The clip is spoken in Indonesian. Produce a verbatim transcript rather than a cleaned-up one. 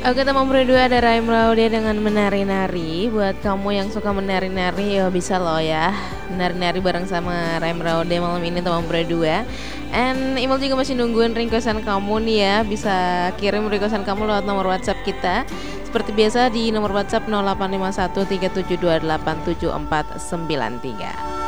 Oke teman berdua, ada Raim Raude dengan menari-nari. Buat kamu yang suka menari-nari ya bisa loh ya menari-nari bareng sama Raim Raude malam ini teman berdua. And Imul juga masih nungguin requestan kamu nih ya. Bisa kirim requestan kamu lewat nomor WhatsApp kita seperti biasa di nomor WhatsApp nol delapan lima satu tiga tujuh dua delapan tujuh empat sembilan tiga.